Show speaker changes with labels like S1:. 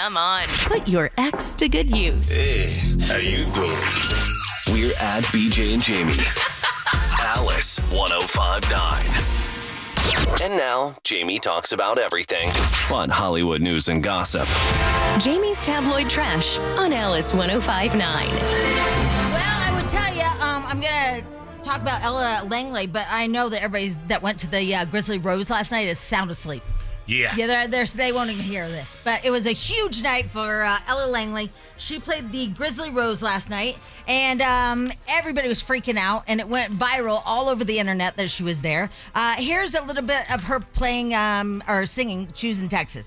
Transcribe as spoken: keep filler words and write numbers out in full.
S1: Come on, put your ex to good use.
S2: Hey, how you doing? We're at B J and Jamie. Alice one oh five point nine. And now, Jamie talks about everything. Fun Hollywood news and gossip.
S1: Jamie's Tabloid Trash on Alice one oh five point nine.
S3: Well, I would tell you, um, I'm going to talk about Ella Langley, but I know that everybody's that went to the uh, Grizzly Rose last night is sound asleep.
S4: Yeah.
S3: Yeah, they're, they're, they won't even hear this. But it was a huge night for uh, Ella Langley. She played the Grizzly Rose last night, and um, everybody was freaking out, and it went viral all over the internet that she was there. Uh, here's a little bit of her playing um, or singing Choosing Texas.